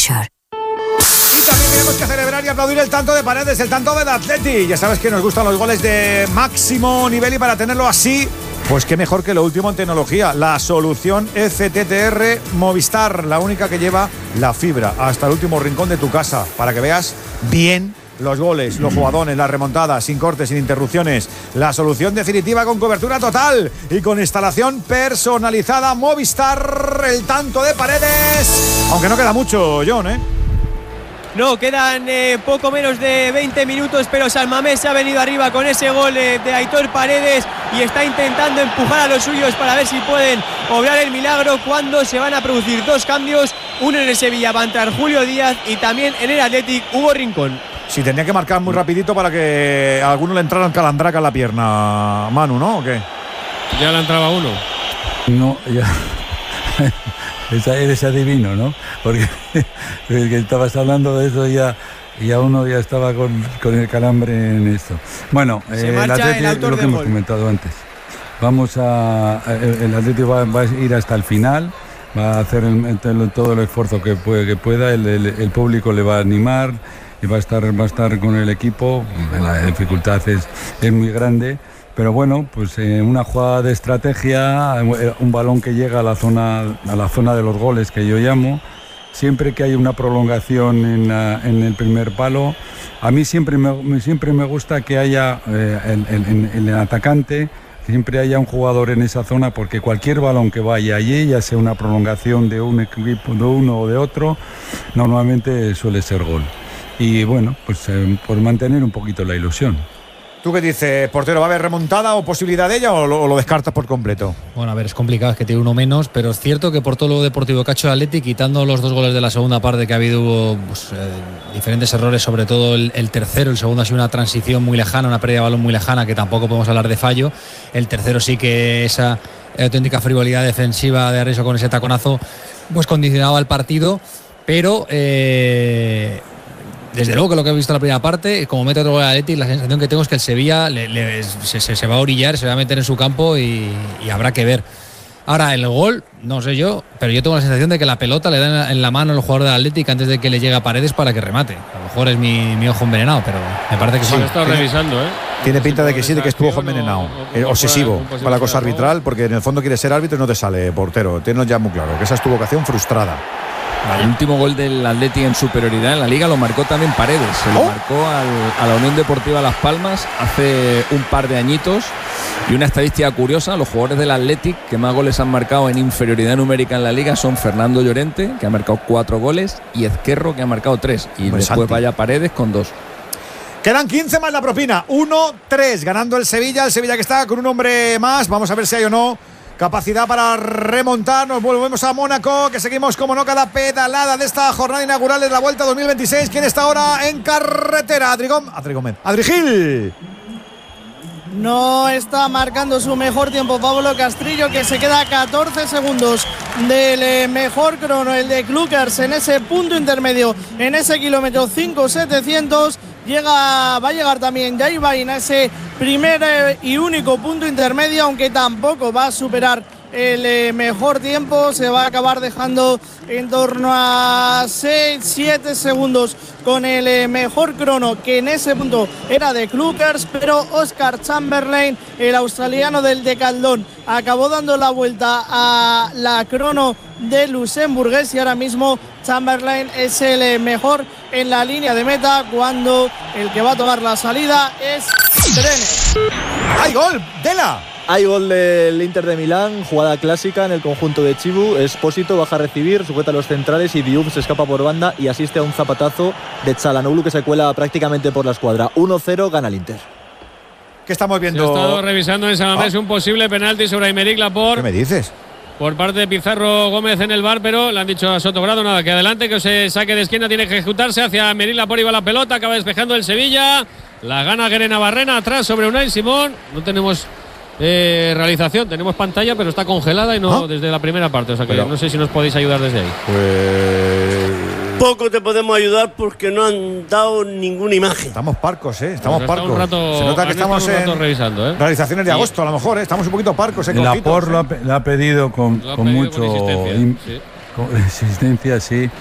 Pleasure. Y también tenemos que celebrar y aplaudir el tanto de Paredes, el tanto del Atleti. Ya sabes que nos gustan los goles de máximo nivel y para tenerlo así, pues qué mejor que lo último en tecnología. La solución FTTR Movistar, la única que lleva la fibra hasta el último rincón de tu casa para que veas bien los goles, los jugadones, las remontadas, sin cortes, sin interrupciones. La solución definitiva con cobertura total y con instalación personalizada. Movistar, el tanto de Paredes. Aunque no queda mucho, John, ¿eh? No, quedan poco menos de 20 minutos, pero San Mamés se ha venido arriba con ese gol de Aitor Paredes y está intentando empujar a los suyos para ver si pueden obrar el milagro cuando se van a producir dos cambios. Uno en el Sevilla va a entrar Julio Díaz y también en el Athletic Hugo Rincón. Sí, tenía que marcar muy rapidito para que a alguno le entrara el calandraca en la pierna, Manu, ¿no? ¿O qué? Ya le entraba uno. No, ya. Eres adivino, ¿no? Porque estabas hablando de eso ya uno ya estaba con el calambre en esto. Bueno, el Atlético, lo que hemos comentado antes. El Atlético va a ir hasta el final, va a hacer todo el esfuerzo que pueda, el público le va a animar y va a estar con el equipo. La dificultad es muy grande. Pero bueno, pues una jugada de estrategia, un balón que llega a la zona de los goles que yo llamo, siempre que hay una prolongación en el primer palo, a mí siempre me gusta que haya el atacante, siempre haya un jugador en esa zona, porque cualquier balón que vaya allí, ya sea una prolongación de un equipo, de uno o de otro, normalmente suele ser gol. Y bueno, pues por mantener un poquito la ilusión. ¿Tú qué dices, portero? ¿Va a haber remontada o posibilidad de ella o lo descartas por completo? Bueno, a ver, es complicado, es que tiene uno menos, pero es cierto que por todo lo deportivo que ha hecho el Athletic, quitando los dos goles de la segunda parte que ha habido pues, diferentes errores, sobre todo el tercero, el segundo ha sido una transición muy lejana, una pérdida de balón muy lejana, que tampoco podemos hablar de fallo. El tercero sí que esa auténtica frivolidad defensiva de Arezzo con ese taconazo pues condicionaba el partido, pero desde luego que lo que he visto en la primera parte, como mete otro gol al Athletic, la sensación que tengo es que el Sevilla se va a orillar, se va a meter en su campo y habrá que ver. Ahora, el gol, no sé yo, pero yo tengo la sensación de que la pelota le da en la mano al jugador del Athletic antes de que le llegue a Paredes para que remate. A lo mejor es mi ojo envenenado, pero me parece que sí. Lo he estado revisando, ¿eh? Tiene pinta de que sí, de que estuvo ojo envenenado. Obsesivo con la cosa arbitral, porque en el fondo quiere ser árbitro y no te sale, portero. Tienes ya muy claro que esa es tu vocación frustrada. El último gol del Athletic en superioridad en la Liga lo marcó también Paredes. Se lo marcó a la Unión Deportiva Las Palmas hace un par de añitos. Y una estadística curiosa, los jugadores del Athletic que más goles han marcado en inferioridad numérica en la Liga son Fernando Llorente, que ha marcado 4 goles, y Ezquerro, que ha marcado 3. Y después vaya Paredes con 2. Quedan 15 más la propina. 1-3, ganando el Sevilla que está con un hombre más. Vamos a ver si hay o no capacidad para remontar. Nos volvemos a Mónaco, que seguimos como no cada pedalada de esta jornada inaugural de la Vuelta 2026. ¿Quién está ahora en carretera? Adri Gil. No está marcando su mejor tiempo Pablo Castrillo, que se queda a 14 segundos del mejor crono, el de Klukers, en ese punto intermedio, en ese kilómetro 5.700. Va a llegar también Jai Bain a ese primer y único punto intermedio, aunque tampoco va a superar el mejor tiempo. Se va a acabar dejando en torno a 6-7 segundos con el mejor crono, que en ese punto era de Klukers, pero Oscar Chamberlain, el australiano del Decathlon, acabó dando la vuelta a la crono de luxemburgués y ahora mismo Chamberlain es el mejor en la línea de meta, cuando el que va a tomar la salida es Trenes. ¡Hay gol! ¡Dela! Hay gol del Inter de Milán, jugada clásica en el conjunto de Chivu. Espósito baja a recibir, sujeta a los centrales y Diouf se escapa por banda y asiste a un zapatazo de Çalhanoğlu, que se cuela prácticamente por la escuadra. 1-0, gana el Inter. ¿Qué estamos viendo? He estado revisando en San Mamés un posible penalti sobre Aymeric Laporte. ¿Qué me dices? Por parte de Pizarro Gómez en el VAR, pero le han dicho a Sotogrado nada, que adelante, que se saque de esquina, tiene que ejecutarse hacia Aymeric Laporte y va la pelota, acaba despejando el Sevilla, la gana Guerena Barrena atrás sobre Unai Simón. No tenemos realización, tenemos pantalla, pero está congelada y no desde la primera parte, o sea que no sé si nos podéis ayudar desde ahí. Poco te podemos ayudar porque no han dado ninguna imagen. Estamos parcos, estamos parcos. Se nota que estamos en revisando, realizaciones de agosto, a lo mejor, Estamos un poquito parcos, Laporte lo ha pedido con mucho insistencia, sí.